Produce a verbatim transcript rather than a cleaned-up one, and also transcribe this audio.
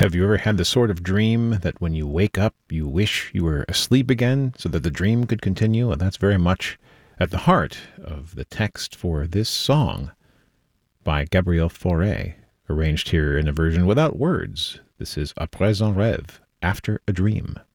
Have you ever had the sort of dream that when you wake up, you wish you were asleep again so that the dream could continue? Well, that's very much at the heart of the text for this song by Gabriel Fauré, arranged here in a version without words. This is Après un rêve, After a Dream.